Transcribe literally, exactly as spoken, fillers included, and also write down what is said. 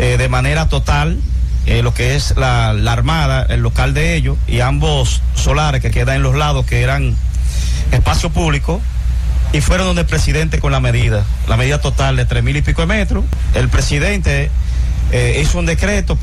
eh, de manera total eh, lo que es la, la Armada, el local de ellos, y ambos solares que quedan en los lados, que eran espacio público, y fueron donde el presidente con la medida, la medida total de tres mil y pico de metros. El presidente eh, hizo un decreto